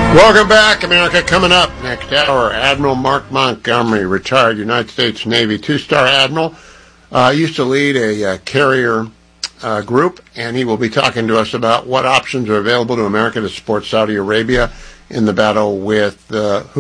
Welcome back, America. Coming up next hour, Admiral Mark Montgomery, retired United States Navy two-star admiral, used to lead a carrier group, and he will be talking to us about what options are available to America to support Saudi Arabia in the battle with the